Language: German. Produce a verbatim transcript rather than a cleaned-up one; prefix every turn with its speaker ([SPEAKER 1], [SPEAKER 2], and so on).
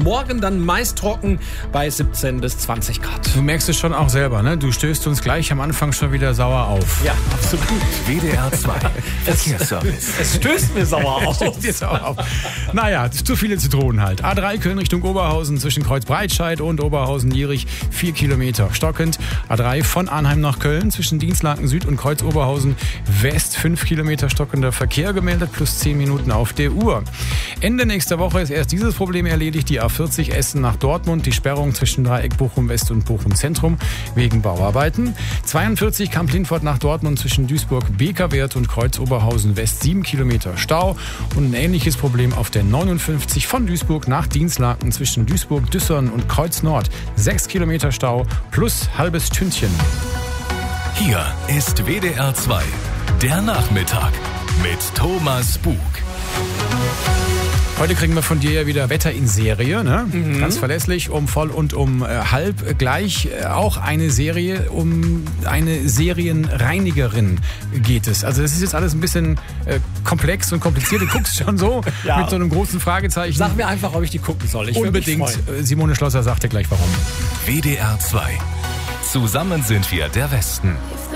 [SPEAKER 1] Morgen dann meist trocken bei siebzehn bis zwanzig Grad.
[SPEAKER 2] Du merkst es schon auch selber, ne? Du stößt uns gleich am Anfang schon wieder sauer auf.
[SPEAKER 1] Ja, absolut.
[SPEAKER 3] W D R zwei Verkehrsservice.
[SPEAKER 1] Es stößt mir sauer auf.
[SPEAKER 2] Stößt dir sauer auf. Naja, zu viele Zitronen halt. A drei Köln Richtung Oberhausen zwischen Kreuzbreitscheid und Oberhausen-Jierich, vier Kilometer stockend. A drei von Arnheim nach Köln zwischen Dienstlaken Süd und Kreuz Oberhausen West, fünf Kilometer stockender Verkehr gemeldet, plus zehn Minuten auf der Uhr. Ende nächster Woche ist erst dieses Problem erledigt. Die A vierzig Essen nach Dortmund, die Sperrung zwischen Dreieck Bochum West und Bochum Zentrum wegen Bauarbeiten. zweiundvierzig Kamp-Lindfort nach Dortmund zwischen Duisburg-Bekerwert und Kreuz Oberhausen West, sieben Kilometer Stau. Und ein ähnliches Problem auf der neunundfünfzig von Duisburg nach Dienstlaken zwischen Duisburg-Düssern und Kreuz Nord, sechs Kilometer Stau plus halbes Stündchen.
[SPEAKER 3] Hier ist W D R zwei, der Nachmittag mit Thomas Bug.
[SPEAKER 2] Heute kriegen wir von dir ja wieder Wetter in Serie, ne? Mhm. Ganz verlässlich, um voll und um äh, halb. Gleich äh, auch eine Serie, um eine Serienreinigerin geht es. Also das ist jetzt alles ein bisschen äh, komplex und kompliziert. Du guckst schon so ja. mit so einem großen Fragezeichen.
[SPEAKER 1] Sag mir einfach, ob ich die gucken soll. Ich
[SPEAKER 2] Unbedingt. Simone Schlosser sagt dir gleich warum.
[SPEAKER 3] W D R zwei. Zusammen sind wir der Westen.